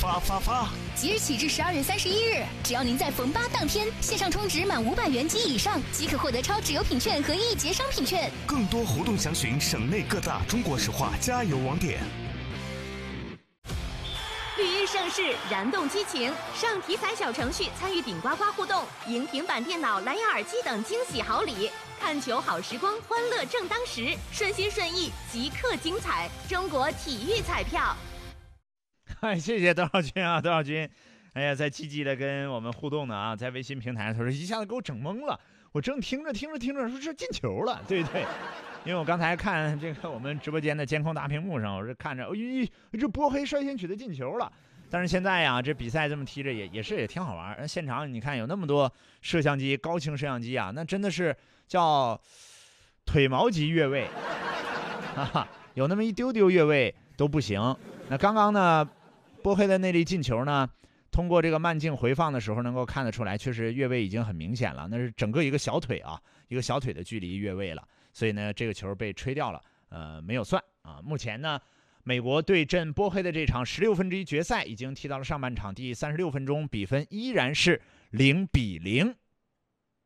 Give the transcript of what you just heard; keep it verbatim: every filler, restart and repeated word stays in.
发发发！ 即日起至十二月三十一日，只要您在逢八当天线上充值满五百元及以上，即可获得超值优品券和一节商品券。 更多活动详询省内各大中国石化加油网点。 绿茵盛世，燃动激情，上体彩小程序参与顶呱呱互动，赢平板电脑、蓝牙耳机等惊喜好礼。看球好时光，欢乐正当时，顺心顺意，即刻精彩。中国体育彩票。 嗨，谢谢多少军啊，多少军！哎呀，在积极的跟我们互动呢啊，在微信平台，他说一下子给我整懵了，我正听着听着听着说这进球了，对对。因为我刚才看这个我们直播间的监控大屏幕上，我是看着，哦咦，这波黑率先取得进球了。但是现在呀，这比赛这么踢着也也是也挺好玩。现场你看有那么多摄像机，高清摄像机啊，那真的是叫腿毛级越位，哈哈，有那么一丢丢越位都不行。那刚刚呢，波黑的那粒进球呢，通过这个慢镜回放的时候能够看得出来，确实越位已经很明显了，那是整个一个小腿啊，一个小腿的距离越位了。所以呢，这个球被吹掉了，呃，没有算啊。目前呢，美国对阵波黑的这场十六分之一决赛已经踢到了上半场第三十六分钟，比分依然是零比零。